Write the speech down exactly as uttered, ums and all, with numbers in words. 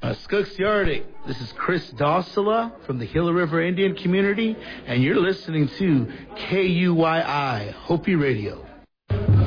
Uh, Skooks Yardik, this is Chris Dossala from the Gila River Indian Community, and you're listening to K U Y I, Hopi Radio.